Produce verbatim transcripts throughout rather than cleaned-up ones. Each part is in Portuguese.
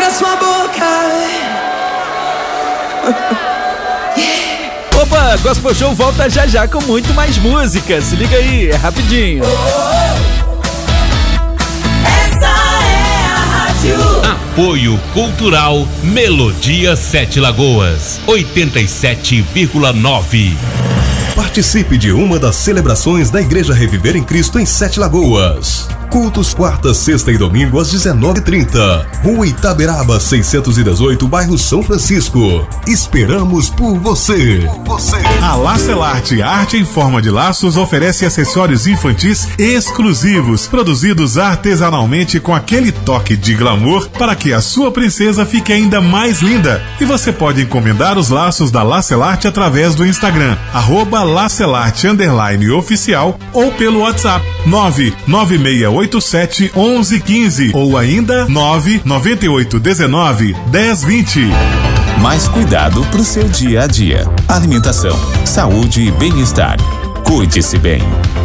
na sua boca. Opa, Gospel Show volta já já com muito mais música. Se liga aí, é rapidinho. Essa é a rádio. Apoio Cultural Melodia Sete Lagoas, oitenta e sete vírgula nove. Participe de uma das celebrações da Igreja Reviver em Cristo em Sete Lagoas. Cultos quarta, sexta e domingo às dezenove e trinta. Rua Itaberaba seiscentos e dezoito, bairro São Francisco. Esperamos por você. você. A Lacelarte Arte em Forma de Laços oferece acessórios infantis exclusivos, produzidos artesanalmente com aquele toque de glamour para que a sua princesa fique ainda mais linda. E você pode encomendar os laços da Lacelarte através do Instagram, arroba Lacelarte underline oficial, ou pelo WhatsApp nove nove seis oito sete um um um cinco ou ainda nove nove oito um nove um zero dois zero. Mais cuidado pro seu dia a dia. Alimentação, saúde e bem-estar. Cuide-se bem.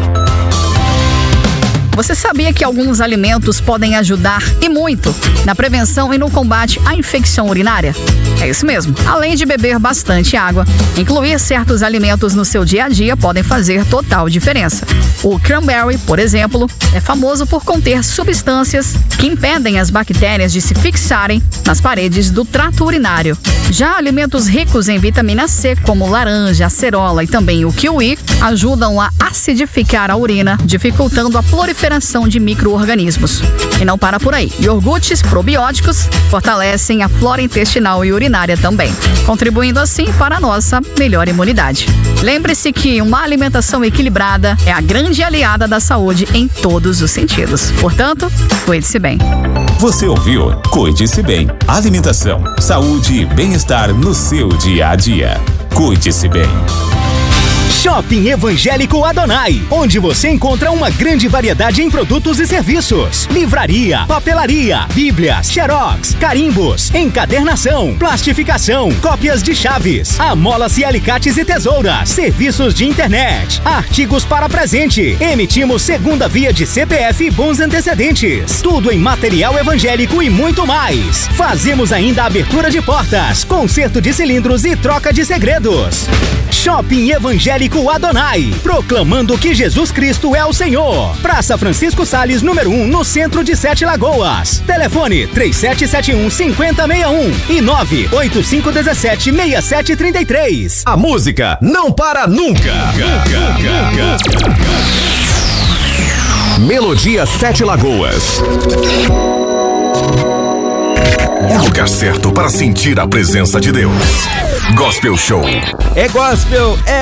Você sabia que alguns alimentos podem ajudar e muito na prevenção e no combate à infecção urinária? É isso mesmo. Além de beber bastante água, incluir certos alimentos no seu dia a dia podem fazer total diferença. O cranberry, por exemplo, é famoso por conter substâncias que impedem as bactérias de se fixarem nas paredes do trato urinário. Já alimentos ricos em vitamina C, como laranja, acerola e também o kiwi, ajudam a acidificar a urina, dificultando a proliferação de micro-organismos. E não para por aí. Iogurtes probióticos fortalecem a flora intestinal e urinária também, contribuindo assim para a nossa melhor imunidade. Lembre-se que uma alimentação equilibrada é a grande aliada da saúde em todos os sentidos. Portanto, cuide-se bem. Você ouviu? Cuide-se bem. Alimentação, saúde e bem-estar no seu dia a dia. Cuide-se bem. Shopping Evangélico Adonai, onde você encontra uma grande variedade em produtos e serviços. Livraria, papelaria, bíblias, xerox, carimbos, encadernação, plastificação, cópias de chaves, amolas e alicates e tesouras, serviços de internet, artigos para presente. Emitimos segunda via de C P F e bons antecedentes. Tudo em material evangélico e muito mais. Fazemos ainda abertura de portas, conserto de cilindros e troca de segredos. Shopping Evangélico Adonai, proclamando que Jesus Cristo é o Senhor. Praça Francisco Sales, número um, no centro de Sete Lagoas. Telefone três sete sete um, cinco zero seis um e nove oito cinco um sete, seis sete três três. A música não para nunca. Melodia Sete Lagoas. O lugar certo para sentir a presença de Deus. Gospel Show. É gospel, é